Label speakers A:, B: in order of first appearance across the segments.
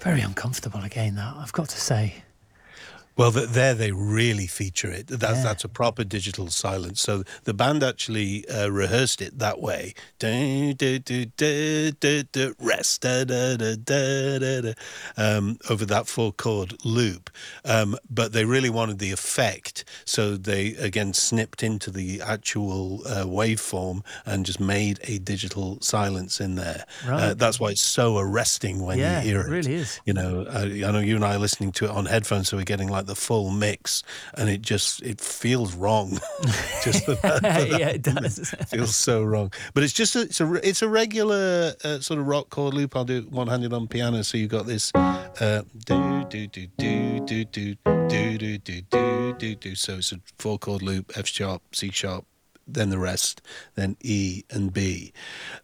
A: Very uncomfortable again, that, I've got to say.
B: Well, there they really feature it.
A: Yeah.
B: That's a proper digital silence. So the band actually rehearsed it that way. Do, do, do, do, do, do, rest, da, da, da, da, da, da, over that 4-chord loop. But they really wanted the effect. So they, again, snipped into the actual waveform and just made a digital silence in there.
A: Right.
B: That's why it's so arresting when you hear it.
A: It really is.
B: You know, I know you and I are listening to it on headphones, so we're getting like the full mix, and it feels wrong. Just for that,
A: yeah, it does.
B: It feels so wrong. But it's just it's a regular sort of rock chord loop. I'll do it one-handed on piano, so you've got this do do do do do do do do do do do. So it's a 4-chord loop: F sharp, C sharp, then the rest, then E and B.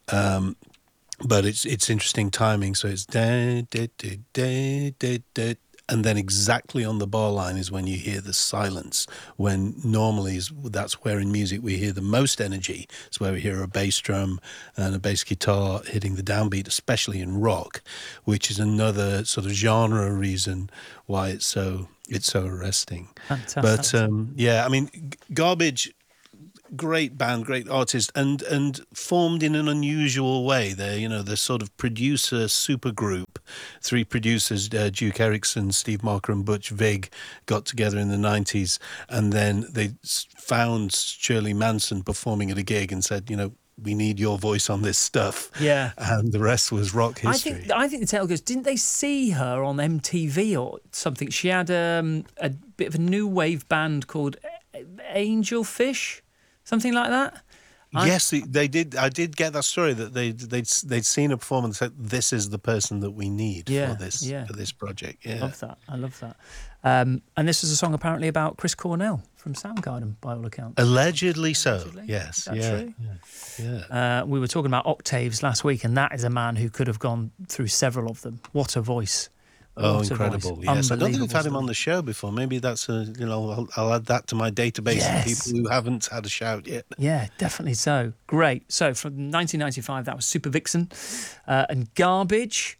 B: But it's interesting timing. So it's da da da da da da. And then exactly on the bar line is when you hear the silence, when normally that's where in music we hear the most energy. It's where we hear a bass drum and a bass guitar hitting the downbeat, especially in rock, which is another sort of genre reason why it's so arresting.
A: Fantastic.
B: But yeah, I mean, Garbage, great band, great artist, and formed in an unusual way. They're sort of producer super group. 3 producers, Duke Erickson, Steve Marker and Butch Vig, got together in the 90s, and then they found Shirley Manson performing at a gig and said, we need your voice on this stuff.
A: Yeah.
B: And the rest was rock history.
A: I think the tale goes, didn't they see her on MTV or something? She had a bit of a new wave band called Angelfish, something like that.
B: Yes, they did. I did get that story that they'd seen a performance and said, "This is the person that we need for this project." Yeah,
A: I love that. And this was a song apparently about Chris Cornell from Soundgarden, by all accounts.
B: Allegedly so. Yes.
A: Is that true? Yeah. We were talking about octaves last week, and that is a man who could have gone through several of them. What a voice!
B: Oh, incredible! Yes, I don't think we've had him on the show before. Maybe that's I'll add that to my database of people who haven't had a shout yet.
A: Yeah, definitely so. Great. So from 1995, that was Super Vixen and Garbage.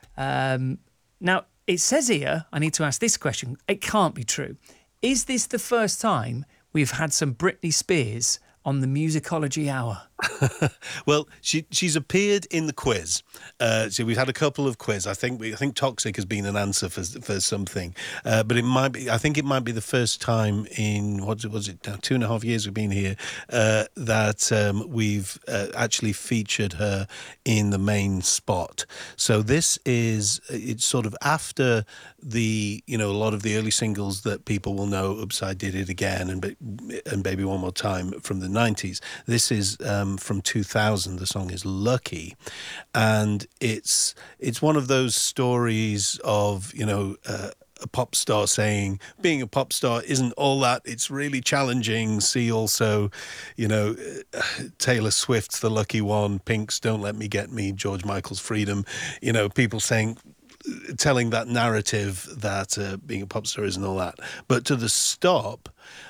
A: Now, it says here, I need to ask this question. It can't be true. Is this the first time we've had some Britney Spears on the Musicology Hour?
B: Well, she's appeared in the quiz. So we've had a couple of quiz. I think Toxic has been an answer for something, but it might be. I think it might be the first time in what was it now 2.5 years we've been here that we've actually featured her in the main spot. So it's sort of after a lot of the early singles that people will know. Oops, I Did It Again and Baby One More Time from the 90s. This is from 2000. The song is Lucky, and it's one of those stories of a pop star saying being a pop star isn't all that, it's really challenging. See also Taylor Swift's The Lucky One, Pink's Don't Let Me Get Me, George Michael's Freedom. People telling that narrative that being a pop star isn't all that. But to the stop,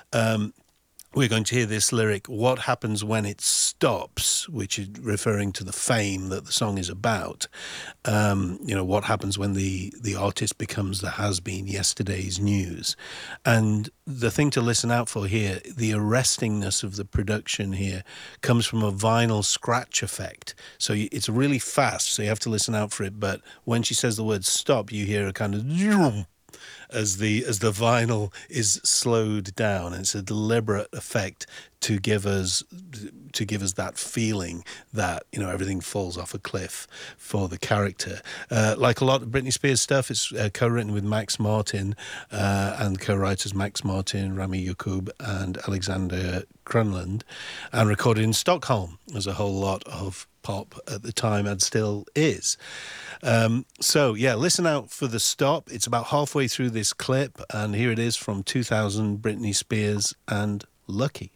B: we're going to hear this lyric, what happens when it stops, which is referring to the fame that the song is about. What happens when the artist becomes the has-been, yesterday's news. And the thing to listen out for here, the arrestingness of the production here comes from a vinyl scratch effect. So it's really fast, so you have to listen out for it. But when she says the word stop, you hear a kind of as the vinyl is slowed down. And it's a deliberate effect to give us that feeling that everything falls off a cliff for the character. Like a lot of Britney Spears stuff, it's co-written with Max Martin and co-writers Max Martin, Rami Yacoub and Alexander Crunland, and recorded in Stockholm. There's a whole lot of pop at the time and still is. Listen out for the stop. It's about halfway through this clip, and here it is from 2000, Britney Spears and Lucky.